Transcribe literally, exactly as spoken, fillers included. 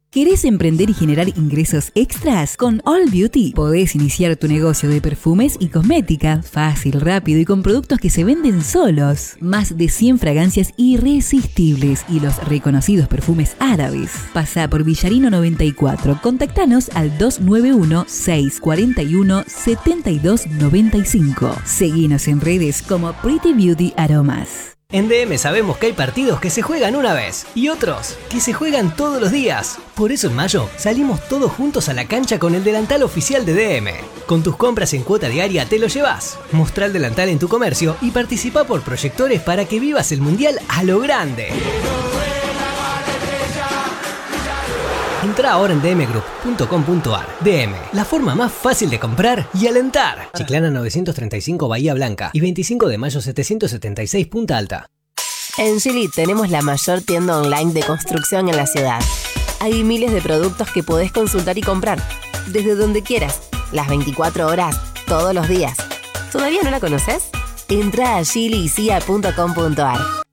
¿Querés emprender y generar ingresos extras? Con All Beauty podés iniciar tu negocio de perfumes y cosmética fácil, rápido y con productos que se venden solos. Más de cien fragancias irresistibles y los reconocidos perfumes árabes. Pasá por Villarino noventa y cuatro. Contactanos al dos nueve uno, seis cuatro uno, siete dos nueve cinco. Seguinos en redes como Pretty Beauty Aromas. En D M sabemos que hay partidos que se juegan una vez y otros que se juegan todos los días. Por eso en mayo salimos todos juntos a la cancha con el delantal oficial de D M. Con tus compras en cuota diaria te lo llevas. Mostrá el delantal en tu comercio y participá por proyectores para que vivas el mundial a lo grande. Entrá ahora en d m group punto com punto a r. D M, la forma más fácil de comprar y alentar. Chiclana novecientos treinta y cinco Bahía Blanca y veinticinco de mayo setecientos setenta y seis Punta Alta. En Gili tenemos la mayor tienda online de construcción en la ciudad. Hay miles de productos que podés consultar y comprar, desde donde quieras, las veinticuatro horas, todos los días. ¿Todavía no la conoces? Entrá a gili y cia punto com punto a r.